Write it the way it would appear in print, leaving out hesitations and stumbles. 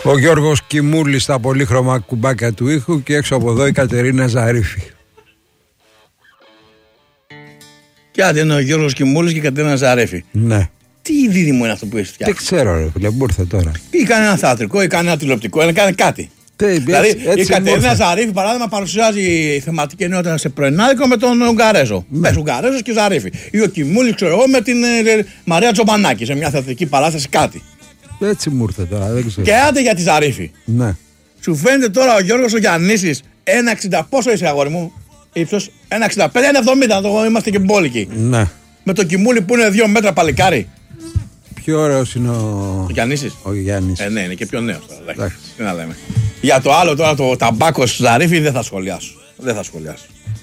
Ο Γιώργος Κιμούλης στα πολύχρωμα κουμπάκια του ήχου και έξω από εδώ η Κατερίνα Ζαρίφη. Και άντε είναι ο Γιώργος Κιμούλης και η Κατερίνα Ζαρίφη. Ναι. Τι δίδυμο είναι αυτό που έχει φτιάξει? Δεν ξέρω, ρε φίλε, μου ήρθε τώρα. Ή κάνει ένα θεατρικό, ή κάνει ένα τηλεοπτικό, ή κάνει κάτι. Δηλαδή η Κατερίνα Ζαρίφη, παράδειγμα, παρουσιάζει θεματική ενότητα σε πρωινάδικο με τον Ουγγαρέζο. Πες Ουγγαρέζος και Ζαρίφη. Ή ο Κιμούλης, ξέρω εγώ, με την Μαρία Τζομπανάκη σε μια θεατρική παράσταση κάτι. Έτσι μου ήρθε τώρα, δεν ξέρω. Και άντε για τη Ζαρίφη. Ναι. Σου φαίνεται τώρα ο Γιώργος ο Γιαννήσης 1,60, πόσο είσαι αγόρι μου? Ύψος 1,65, 1,70, το είμαστε και μπόλικοι. Ναι. Με το Κιμούλη που είναι 2 μέτρα παλικάρι. Πιο ωραίος είναι ο Γιαννήσης. Ο Γιάννης. Ναι, είναι και πιο νέος τώρα. Τι να λέμε. Για το άλλο τώρα το ταμπάκο Ζαρίφη δεν θα σχολιάσω. Δεν θα σχολιάσω.